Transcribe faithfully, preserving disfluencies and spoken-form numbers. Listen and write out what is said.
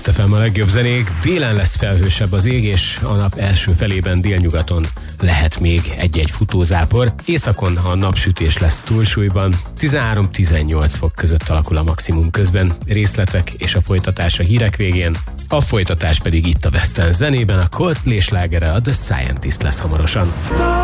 Best ef em a legjobb zenék. Délen lesz felhősebb az ég, és a nap első felében délnyugaton lehet még egy-egy futózápor. Északon a napsütés lesz túlsúlyban. tizenhárom-tizennyolc fok között alakul a maximum közben. Részletek és a folytatás a hírek végén. A folytatás pedig itt a Western zenében, a Coldplay slágere, a The Scientist lesz hamarosan.